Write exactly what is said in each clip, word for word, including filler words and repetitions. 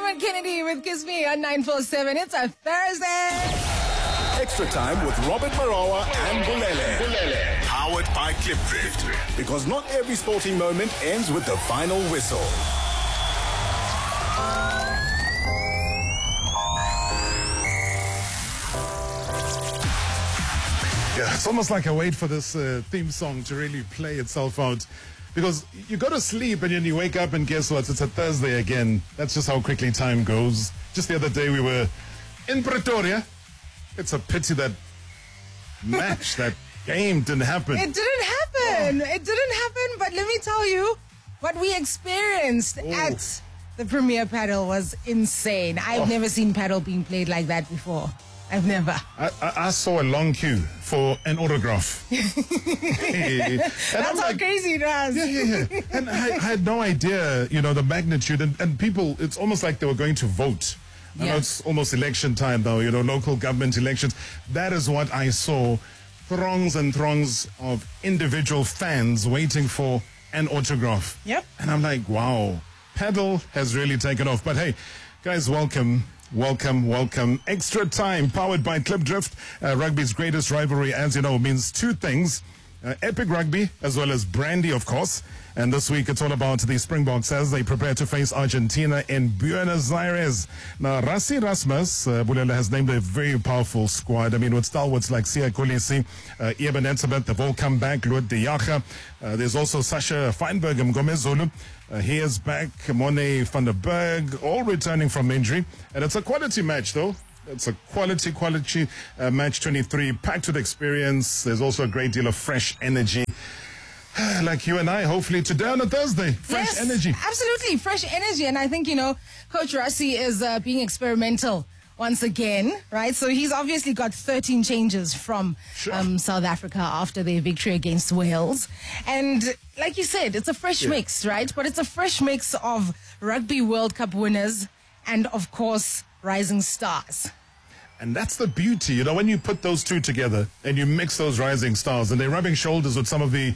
Edward Kennedy with Kiss Me on nine four seven. It's a Thursday. Extra Time with Robert Marawa and Bulele. Powered by Klipdrift. Because not every sporting moment ends with the final whistle. Yeah, it's almost like I wait for this uh, theme song to really play itself out. Because you go to sleep and then you wake up and guess what? It's a Thursday again. That's just how quickly time goes. Just the other day we were in Pretoria. It's a pity that match, that game didn't happen. It didn't happen. Oh. It didn't happen, but let me tell you, what we experienced oh. at the Premier Paddle was insane. I've oh. never seen paddle being played like that before. I've never. I, I, I saw a long queue for an autograph. That's how like, crazy it was. Yeah, yeah, yeah. And I, I had no idea, you know, the magnitude. And, and people, it's almost like they were going to vote. I yeah. know it's almost election time, though, you know, local government elections. That is what I saw. Throngs and throngs of individual fans waiting for an autograph. Yep. And I'm like, wow, paddle has really taken off. But hey, guys, welcome. Welcome, welcome. Extra Time, powered by Klipdrift. Uh, rugby's greatest rivalry, as you know, means two things. Uh, epic rugby, as well as brandy, of course. And this week, it's all about the Springboks as they prepare to face Argentina in Buenos Aires. Now, Rassie Erasmus, uh, Bulele has named a very powerful squad. I mean, with stalwarts like Siya Kolisi, uh, Eben Etzebeth, they've all come back. Lord De Jager. Uh, there's also Sasha Feinberg, Mgomezulu. Uh, he is back. Mone van der Berg, all returning from injury. And it's a quality match, though. It's a quality, quality uh, match twenty-three, packed with experience. There's also a great deal of fresh energy. Like you and I, hopefully today on a Thursday. Fresh yes, energy. Absolutely, fresh energy. And I think, you know, Coach Rassie is uh, being experimental once again, right? So he's obviously got thirteen changes from sure. um, South Africa after their victory against Wales. And like you said, it's a fresh yeah. mix, right? But it's a fresh mix of Rugby World Cup winners and, of course, rising stars. And that's the beauty, you know, when you put those two together and you mix those rising stars and they're rubbing shoulders with some of the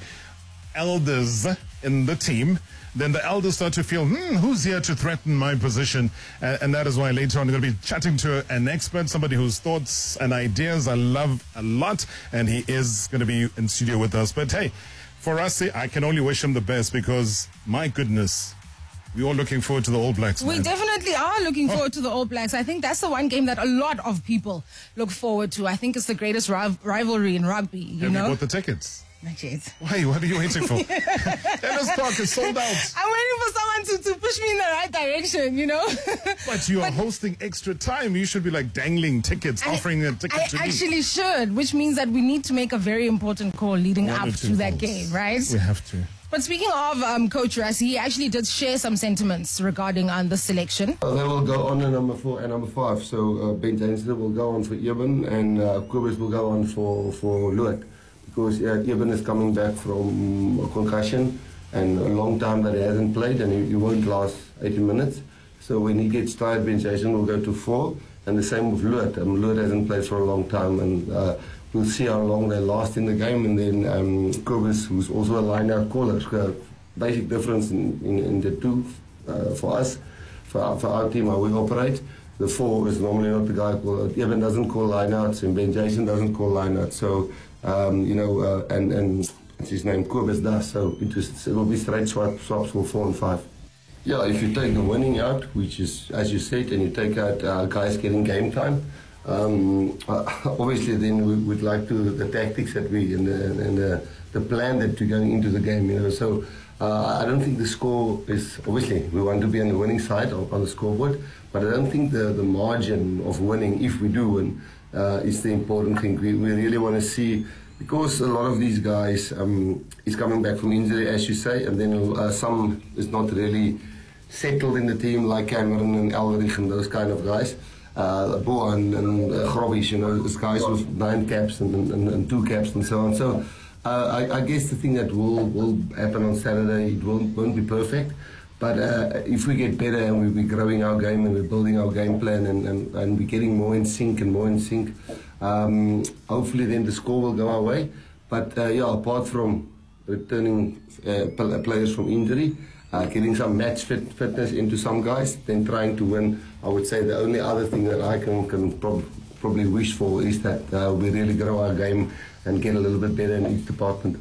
elders in the team, then the elders start to feel, hmm, who's here to threaten my position? Uh, and that is why later on we're going to be chatting to an expert, somebody whose thoughts and ideas I love a lot, and he is going to be in studio with us. But hey, for us, I can only wish him the best because, my goodness, we're all looking forward to the All Blacks. We man. definitely are looking forward oh. to the All Blacks. I think that's the one game that a lot of people look forward to. I think it's the greatest riv- rivalry in rugby, you Have know? you bought the tickets? Not yet. Why? What are you waiting for? Ellis Park is sold out. I'm waiting for someone to, to push me in the right direction, you know? But you are but hosting Extra Time. You should be like dangling tickets, I, offering a ticket I to me. I actually should, which means that we need to make a very important call leading One up to that game, right? We have to. But speaking of um, Coach Rassie, he actually did share some sentiments regarding um, the selection. Uh, they will go on to number four and number five. So uh, Ben Jainsler will go on for Eben and uh, Kobus will go on for, for Lood. Because uh, Eben is coming back from a concussion and a long time that he hasn't played and he, he won't last eighty minutes. So when he gets tired, Ben Jainsler will go to four. And the same with Lood. Um, Lood hasn't played for a long time and uh, we'll see how long they last in the game. And then um, Kobus, who's also a line-out caller, uh, basic difference in, in, in the two uh, for us, for our, for our team, how we operate. The four is normally not the guy called, Eben doesn't call line-outs and Ben Jason doesn't call line-outs. So, um, you know, uh, and, and it's his name, Kobus does. So it, was, it will be straight swap, swaps for four and five. Yeah, if you take the winning out, which is, as you said, and you take out uh, guys getting game time, Um, uh, obviously, then we would like to the tactics that we and the, and the, the plan that we're going into the game. You know, so uh, I don't think the score is obviously we want to be on the winning side on, on the scoreboard, but I don't think the, the margin of winning, if we do win, uh, is the important thing. We we really want to see because a lot of these guys um, is coming back from injury, as you say, and then uh, some is not really settled in the team, like Cameron and Elrich and those kind of guys. Uh, Bo and, and uh, Grobbies, you know, those guys with nine caps and, and, and two caps and so on. So uh, I, I guess the thing that will, will happen on Saturday, it won't, won't be perfect. But uh, if we get better and we, we're growing our game and we're building our game plan and, and, and we're getting more in sync and more in sync, um, hopefully then the score will go our way. But uh, yeah, apart from returning uh, players from injury, uh, getting some match fit, fitness into some guys, then trying to win. I would say the only other thing that I can, can prob- probably wish for is that uh, we really grow our game and get a little bit better in each department.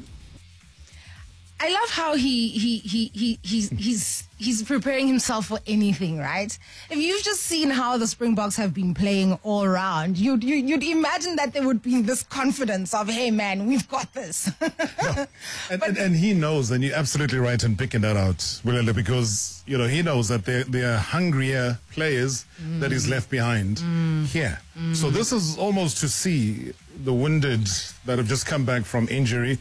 I love how he he he he he's he's he's preparing himself for anything, right? If you've just seen how the Springboks have been playing all around, you'd you, you'd imagine that there would be this confidence of, hey man, we've got this. No. and, and, and he knows, and you're absolutely right in picking that out, Willele, because you know he knows that there there are hungrier players mm. that he's left behind mm. here. Mm. So this is almost to see the wounded that have just come back from injury.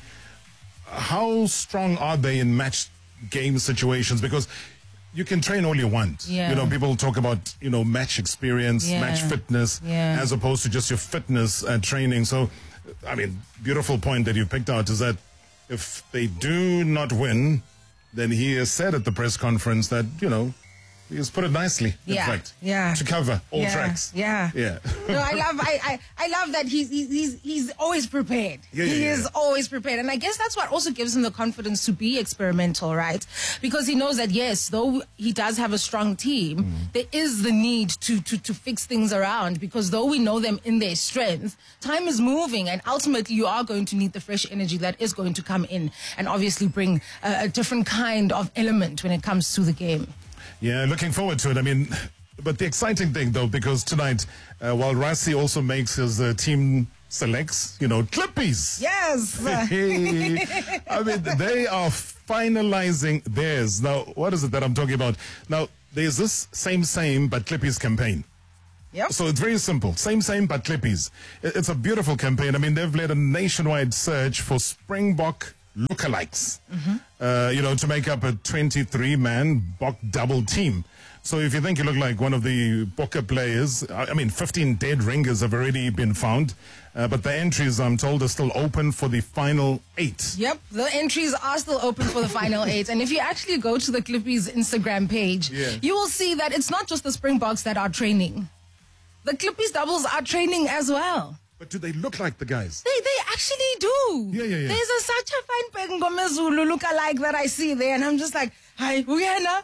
How strong are they in match game situations? Because you can train all you want. Yeah. You know, people talk about, you know, match experience, yeah. match fitness, yeah. as opposed to just your fitness and training. So, I mean, beautiful point that you picked out is that if they do not win, then he has said at the press conference that, you know, he has put it nicely, in yeah. fact, yeah. to cover all yeah. tracks. Yeah. Yeah. No, I love I, I, I love that he's he's he's always prepared. Yeah, yeah, he yeah. is always prepared. And I guess that's what also gives him the confidence to be experimental, right? Because he knows that yes, though he does have a strong team, mm. there is the need to, to, to fix things around, because though we know them in their strength, time is moving, and ultimately you are going to need the fresh energy that is going to come in and obviously bring a, a different kind of element when it comes to the game. Yeah, looking forward to it. I mean, but the exciting thing, though, because tonight, uh, while Rassie also makes his uh, team selects, you know, Clippies. Yes. Hey, I mean, they are finalizing theirs. Now, what is it that I'm talking about? Now, there's this same, same, but Clippies campaign. Yep. So it's very simple. Same, same, but Clippies. It's a beautiful campaign. I mean, they've led a nationwide search for Springbok lookalikes, mm-hmm. uh, you know, to make up a twenty-three man Bok double team. So if you think you look like one of the Bokke players, I mean, fifteen dead ringers have already been found, uh, but the entries, I'm told, are still open for the final eight. Yep, the entries are still open for the final eight. And if you actually go to the Clippies Instagram page, yeah. you will see that it's not just the Springboks that are training. The Clippies doubles are training as well. But do they look like the guys? They they actually do. Yeah, yeah, yeah. There's a, such a fine Pengome Zulu look-alike that I see there, and I'm just like, hi, Uyena.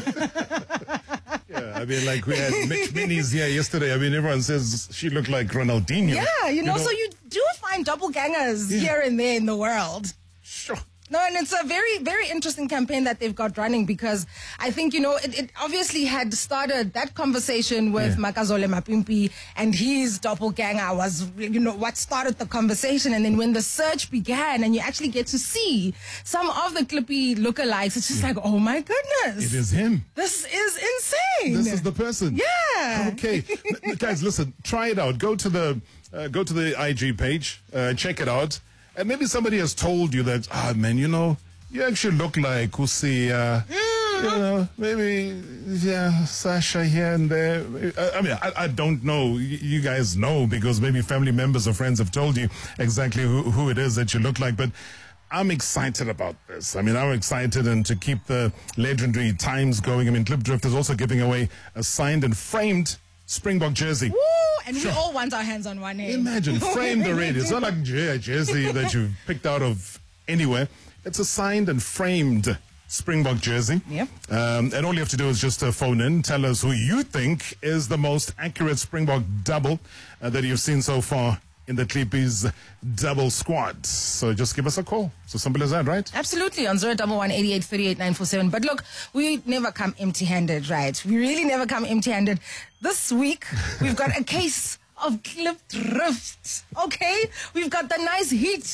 Yeah, I mean, like we had Mitch Minis here yesterday. I mean, everyone says she looked like Ronaldinho. Yeah, you know, you know? so you do find doppelgangers yeah. here and there in the world. Sure. No, and it's a very, very interesting campaign that they've got running, because I think, you know, it, it obviously had started that conversation with yeah. Makazole Mapimpi, and his doppelganger was, you know, what started the conversation. And then when the search began and you actually get to see some of the Clippy lookalikes, it's just yeah. like, oh my goodness. It is him. This is insane. This is the person. Yeah. Okay. Guys, listen, try it out. Go to the, uh, go to the I G page, uh, check it out. And maybe somebody has told you that, ah, man, you know, you actually look like Kusi, uh, mm. you know, maybe, yeah, Sasha here and there. I, I mean, I, I don't know. You guys know, because maybe family members or friends have told you exactly who, who it is that you look like. But I'm excited about this. I mean, I'm excited, and to keep the legendary times going. I mean, Klipdrift is also giving away a signed and framed Springbok jersey. Woo! And sure. we all want our hands on one. Hey? Imagine, framed already. It's not like a jersey that you've picked out of anywhere. It's a signed and framed Springbok jersey. Yep. Um, and all you have to do is just uh, phone in, tell us who you think is the most accurate Springbok double uh, that you've seen so far in the Clippies double squad. So just give us a call. So simple as that, right? Absolutely, on zero one one, eight eight three eight, nine four seven. But look, we never come empty-handed, right? We really never come empty-handed. This week, we've got a case of Klipdrift. Okay? We've got the nice heat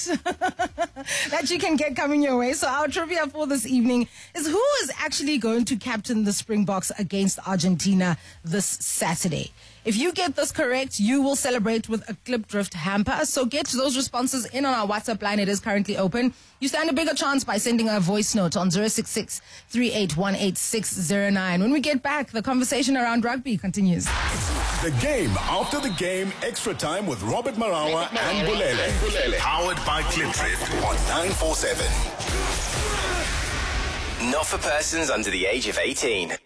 that you can get coming your way. So our trivia for this evening is, who is actually going to captain the Springboks against Argentina this Saturday? If you get this correct, you will celebrate with a Klipdrift hamper. So get those responses in on our WhatsApp line. It is currently open. You stand a bigger chance by sending a voice note on zero six six, three eight one, eight six zero nine. When we get back, the conversation around rugby continues. The game after the game, extra time with Robert Marawa and Bulele. Powered by Klipdrift on nine four seven. Not for persons under the age of eighteen.